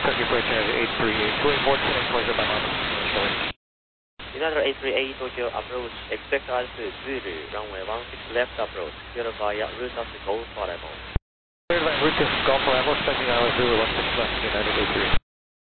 Turkey Flight United 838, going 14 towards the Mama. United 838 Tokyo approach, expect altitude Zulu, runway 16 left approach, cleared via route of the Golf Arrival. Cleared by route of Golf Arrival, expecting Zulu 16 left, United 838.